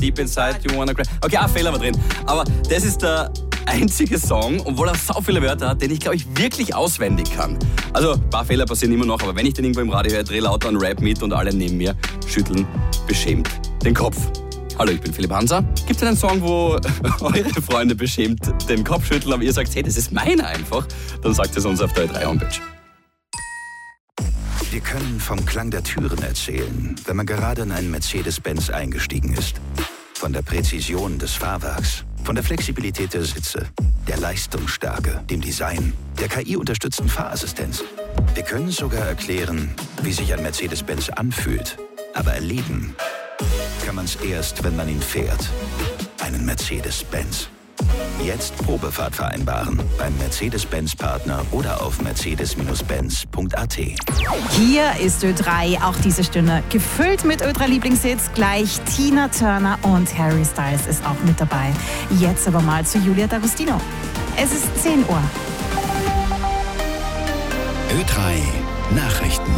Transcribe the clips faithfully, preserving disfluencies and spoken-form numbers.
Deep Inside, You Wanna Cry. Okay, ein Fehler war drin. Aber das ist der einzige Song, obwohl er so viele Wörter hat, den ich, glaube ich, wirklich auswendig kann. Also, ein paar Fehler passieren immer noch, aber wenn ich den irgendwo im Radio höre, drehe lauter einen Rap mit und alle neben mir schütteln beschämt den Kopf. Hallo, ich bin Philipp Hanser. Gibt es einen Song, wo eure Freunde beschämt den Kopf schütteln, aber ihr sagt, hey, das ist meiner einfach? Dann sagt es uns auf der Ö drei Homepage. Wir können vom Klang der Türen erzählen, wenn man gerade in einen Mercedes-Benz eingestiegen ist. Von der Präzision des Fahrwerks, von der Flexibilität der Sitze, der Leistungsstärke, dem Design, der K I-unterstützten Fahrassistenz. Wir können sogar erklären, wie sich ein Mercedes-Benz anfühlt. Aber erleben kann man es erst, wenn man ihn fährt. Einen Mercedes-Benz. Jetzt Probefahrt vereinbaren beim Mercedes-Benz-Partner oder auf mercedes Benz punkt a t. Hier ist Ö drei, auch diese Stunde gefüllt mit Ö drei Lieblingshits. Gleich Tina Turner und Harry Styles ist auch mit dabei. Jetzt aber mal zu Julia D'Agostino. Es ist zehn Uhr. Ö drei Nachrichten.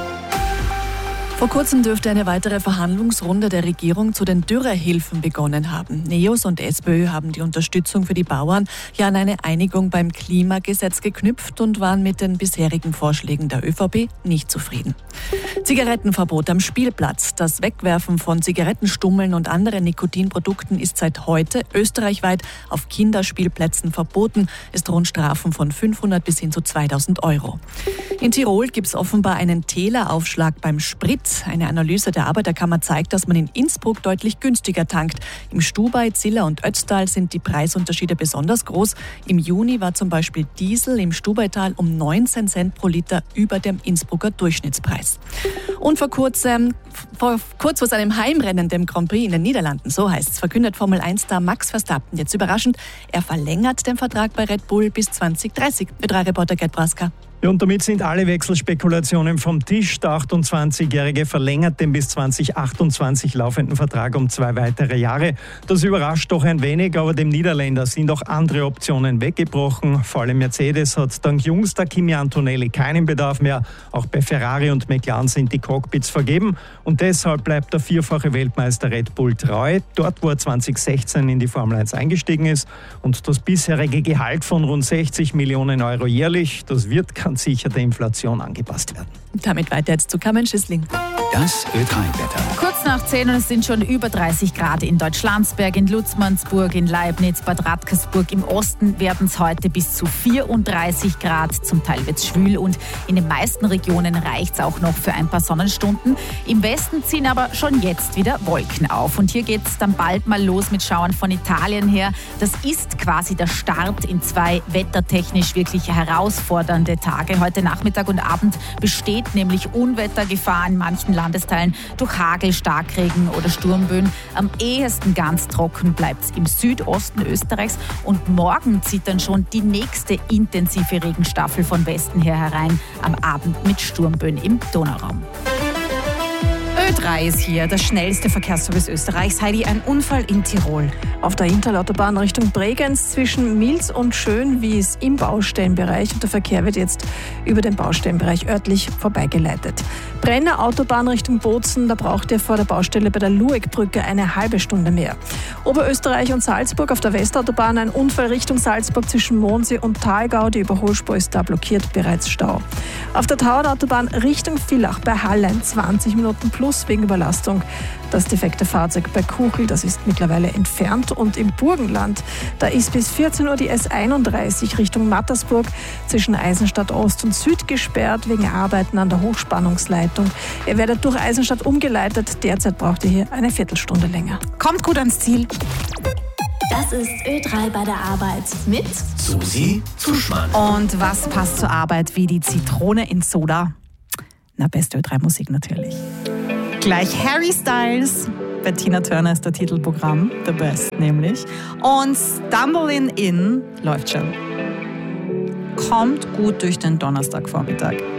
Vor kurzem dürfte eine weitere Verhandlungsrunde der Regierung zu den Dürrehilfen begonnen haben. NEOS und SPÖ haben die Unterstützung für die Bauern ja an eine Einigung beim Klimagesetz geknüpft und waren mit den bisherigen Vorschlägen der ÖVP nicht zufrieden. Zigarettenverbot am Spielplatz. Das Wegwerfen von Zigarettenstummeln und anderen Nikotinprodukten ist seit heute österreichweit auf Kinderspielplätzen verboten. Es drohen Strafen von fünfhundert bis hin zu zweitausend Euro. In Tirol gibt es offenbar einen Täleraufschlag beim Sprit. Eine Analyse der Arbeiterkammer zeigt, dass man in Innsbruck deutlich günstiger tankt. Im Stubai, Ziller und Ötztal sind die Preisunterschiede besonders groß. Im Juni war zum Beispiel Diesel im Stubaital um neunzehn Cent pro Liter über dem Innsbrucker Durchschnittspreis. Und vor kurzem, vor kurz vor seinem Heimrennen, dem Grand Prix in den Niederlanden, so heißt es, verkündet Formel eins Star Max Verstappen jetzt überraschend, er verlängert den Vertrag bei Red Bull bis zwanzig dreißig. Ö drei Reporter Gerd Braska. Ja, und damit sind alle Wechselspekulationen vom Tisch. Der achtundzwanzigjährige verlängert den bis zwanzig achtundzwanzig laufenden Vertrag um zwei weitere Jahre. Das überrascht doch ein wenig, aber dem Niederländer sind auch andere Optionen weggebrochen. Vor allem Mercedes hat dank jüngster Kimi Antonelli keinen Bedarf mehr. Auch bei Ferrari und McLaren sind die Cockpits vergeben. Und deshalb bleibt der vierfache Weltmeister Red Bull treu. Dort, wo er zwanzig sechzehn in die Formel eins eingestiegen ist. Und das bisherige Gehalt von rund sechzig Millionen Euro jährlich, das wird ganz sicher der Inflation angepasst werden. Damit weiter jetzt zu Carmen Schissling. Das Ö drei Wetter. Kurz nach zehn und es sind schon über dreißig Grad in Deutschlandsberg, in Lutzmannsburg, in Leibniz, Bad Radkersburg. Im Osten werden es heute bis zu vierunddreißig Grad. Zum Teil wird es schwül und in den meisten Regionen reicht es auch noch für ein paar Sonnenstunden. Im Westen ziehen aber schon jetzt wieder Wolken auf. Und hier geht es dann bald mal los mit Schauern von Italien her. Das ist quasi der Start in zwei wettertechnisch wirklich herausfordernde Tage. Heute Nachmittag und Abend besteht nämlich Unwettergefahr in manchen Landesteilen durch Hagel, Starkregen oder Sturmböen. Am ehesten ganz trocken bleibt es im Südosten Österreichs und morgen zieht dann schon die nächste intensive Regenstaffel von Westen her herein, am Abend mit Sturmböen im Donauraum. Ö drei ist hier, das schnellste Verkehrsservice Österreichs. Heidi, ein Unfall in Tirol. Auf der Interlautobahn Richtung Bregenz zwischen Milz und Schönwies im Baustellenbereich. Und der Verkehr wird jetzt über den Baustellenbereich örtlich vorbeigeleitet. Brenner Autobahn Richtung Bozen, da braucht ihr vor der Baustelle bei der Lueckbrücke eine halbe Stunde mehr. Oberösterreich und Salzburg auf der Westautobahn ein Unfall Richtung Salzburg zwischen Mondsee und Thalgau. Die Überholspur ist da blockiert, bereits Stau. Auf der Tauernautobahn Richtung Villach bei Hallein zwanzig Minuten plus wegen Überlastung. Das defekte Fahrzeug bei Kuchel, das ist mittlerweile entfernt. Und im Burgenland, da ist bis vierzehn Uhr die S einunddreißig Richtung Mattersburg zwischen Eisenstadt Ost und Süd gesperrt wegen Arbeiten an der Hochspannungsleitung. Ihr werdet durch Eisenstadt umgeleitet. Derzeit braucht ihr hier eine Viertelstunde länger. Kommt gut ans Ziel. Das ist Ö drei bei der Arbeit mit Susi Zuschmann. Und was passt zur Arbeit wie die Zitrone in Soda? Na, beste Ö drei Musik natürlich. Gleich Harry Styles. Bei Tina Turner ist der Titelprogramm, The Best nämlich. Und Stumbling In läuft schon. Kommt gut durch den Donnerstagvormittag.